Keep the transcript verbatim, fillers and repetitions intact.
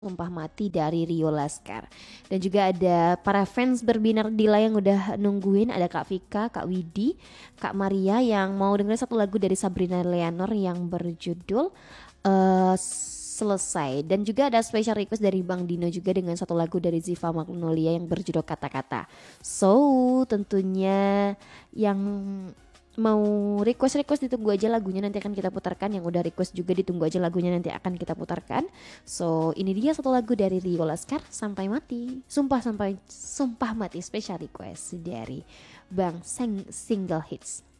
Sumpah Mati dari Rio Laskar. Dan juga ada para fans berbinar Dila yang udah nungguin. Ada Kak Vika, Kak Widi, Kak Maria yang mau dengerin satu lagu dari Sabrina Leonor yang berjudul uh, Selesai. Dan juga ada special request dari Bang Dino juga dengan satu lagu dari Ziva Magnolia yang berjudul Kata-Kata. So tentunya yang mau request-request ditunggu aja lagunya, nanti akan kita putarkan. Yang udah request juga ditunggu aja lagunya, nanti akan kita putarkan. So ini dia satu lagu dari Rio Laskar, Sampai Mati. Sumpah sampai Sumpah Mati special request dari Bang Seng Single Hits.